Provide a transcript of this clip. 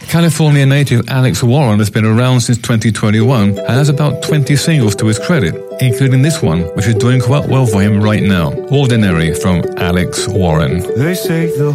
California native Alex Warren has been around since 2021 and has about 20 singles to his credit, including this one, which is doing quite well for him right now. Ordinary from Alex Warren. They say the